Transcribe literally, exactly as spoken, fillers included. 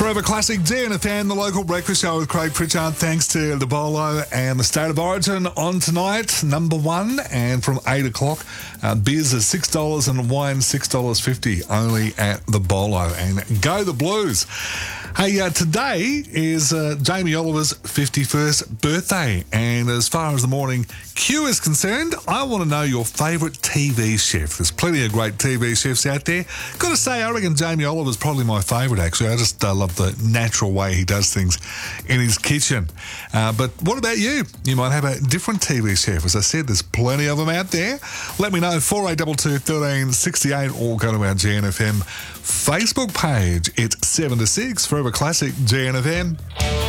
Forever Classic D N F M, the local breakfast show with Craig Pritchard. Thanks to the Bolo and the State of Origin on tonight, number one. And from eight o'clock, uh, beers are six dollars and wine six dollars fifty only at the Bolo. And go the Blues. Hey, uh, today is uh, Jamie Oliver's fifty-first birthday. And as far as the morning queue is concerned, I want to know your favourite T V chef. There's plenty of great T V chefs out there. Got to say, I reckon Jamie Oliver's probably my favourite, actually. I just uh, love the natural way he does things in his kitchen. Uh, but what about you? You might have a different T V chef. As I said, there's plenty of them out there. Let me know, four eight two two, one three six eight, or go to our G N F M Facebook page. It's seven to six, Forever Classic G N F M.